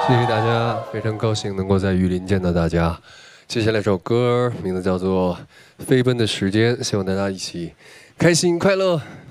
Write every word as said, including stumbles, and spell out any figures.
谢谢大家，非常高兴能够在雨林见到大家。接下来这首歌名字叫做《飞奔的时间》，希望大家一起开心快乐。